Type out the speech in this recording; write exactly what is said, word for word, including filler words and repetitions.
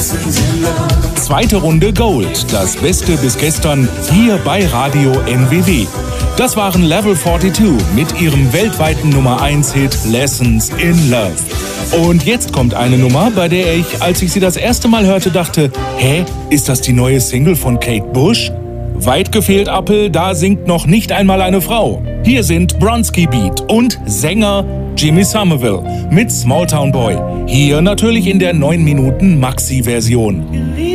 Zweite Runde Gold, das Beste bis gestern, hier bei Radio N W W. Das waren Level zweiundvierzig mit ihrem weltweiten Nummer eins Hit Lessons in Love. Und jetzt kommt eine Nummer, bei der ich, als ich sie das erste Mal hörte, dachte, hä, ist das die neue Single von Kate Bush? Weit gefehlt, Appel, da singt noch nicht einmal eine Frau. Hier sind Bronski Beat und Sänger Jimmy Somerville mit Small Town Boy. Hier natürlich in der neun Minuten Maxi-Version.